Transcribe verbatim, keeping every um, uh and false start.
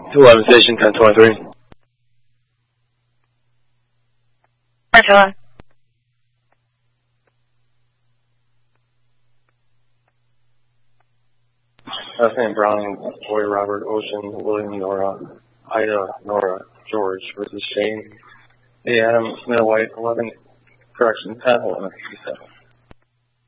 eleven Station, ten twenty-three. Angela. Last name Browning, Boy Robert, Ocean, William Nora, Ida Nora, George versus Shane. Hey Adam, Smith White, eleven, correction, ten, eleven, fifty-seven.